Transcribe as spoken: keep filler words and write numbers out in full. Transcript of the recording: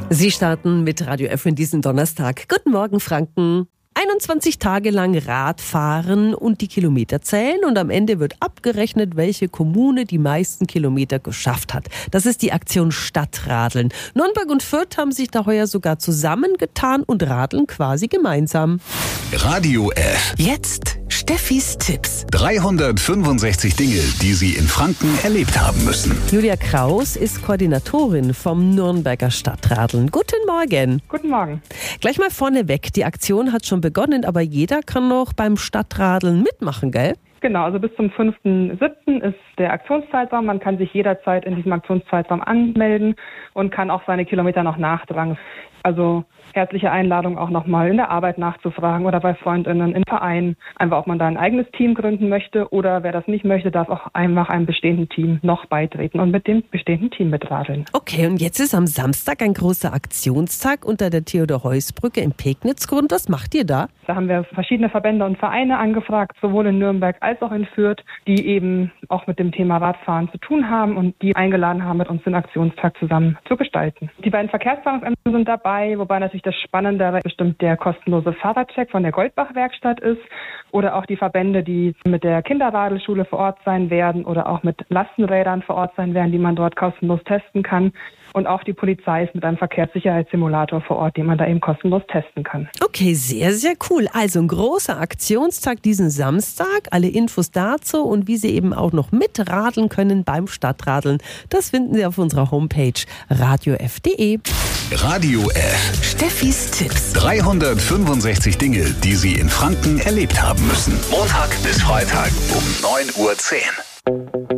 Sie starten mit Radio F in diesen Donnerstag. Guten Morgen, Franken. einundzwanzig Tage lang Radfahren und die Kilometer zählen und am Ende wird abgerechnet, welche Kommune die meisten Kilometer geschafft hat. Das ist die Aktion Stadtradeln. Nürnberg und Fürth haben sich da heuer sogar zusammengetan und radeln quasi gemeinsam. Radio F. Jetzt Steffis Tipps. dreihundertfünfundsechzig Dinge, die Sie in Franken erlebt haben müssen. Julia Kraus ist Koordinatorin vom Nürnberger Stadtradeln. Guten Morgen. Guten Morgen. Gleich mal vorneweg, die Aktion hat schon begonnen, aber jeder kann noch beim Stadtradeln mitmachen, gell? Genau, also bis zum fünften siebten ist der Aktionszeitraum. Man kann sich jederzeit in diesem Aktionszeitraum anmelden und kann auch seine Kilometer noch nachtragen. Also herzliche Einladung auch nochmal in der Arbeit nachzufragen oder bei Freundinnen, in Vereinen. Einfach, ob man da ein eigenes Team gründen möchte oder wer das nicht möchte, darf auch einfach einem bestehenden Team noch beitreten und mit dem bestehenden Team mitradeln. Okay, und jetzt ist am Samstag ein großer Aktionstag unter der Theodor-Heuss-Brücke in Pegnitz-Grund. Was macht ihr da? Da haben wir verschiedene Verbände und Vereine angefragt, sowohl in Nürnberg als auch in Fürth, die eben auch mit dem Thema Radfahren zu tun haben und die eingeladen haben, mit uns den Aktionstag zusammen zu gestalten. Die beiden Verkehrsplanungsämter sind dabei, wobei natürlich das Spannendere bestimmt der kostenlose Fahrradcheck von der Goldbach-Werkstatt ist oder auch die Verbände, die mit der Kinderradelschule vor Ort sein werden oder auch mit Lastenrädern vor Ort sein werden, die man dort kostenlos testen kann. Und auch die Polizei ist mit einem Verkehrssicherheitssimulator vor Ort, den man da eben kostenlos testen kann. Okay, sehr, sehr cool. Also ein großer Aktionstag diesen Samstag. Alle Infos dazu und wie Sie eben auch noch mitradeln können beim Stadtradeln, das finden Sie auf unserer Homepage radio f punkt de. Radio F. Steffis Tipps. dreihundertfünfundsechzig Dinge, die Sie in Franken erlebt haben müssen. Montag bis Freitag um neun Uhr zehn.